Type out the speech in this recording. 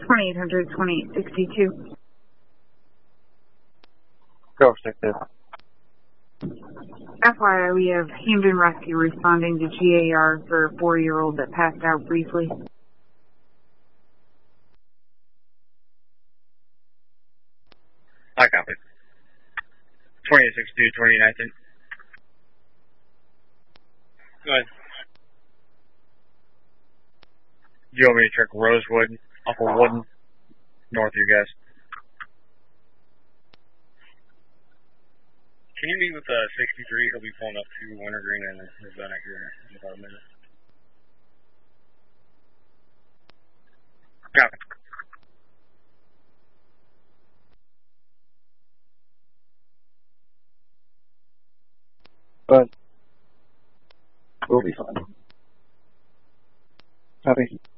2800, 2862. Go 6-2. FYI, we have Hamden Rescue responding to GAR for a 4-year-old that passed out briefly. I copy. 2862, 2019. Go ahead. Do you want me to check Rosewood off of Wooden? North of you guys. Can you meet with 63? He'll be pulling up to Wintergreen and Hispanic here in about a minute. Copy. But we'll be fine. Copy.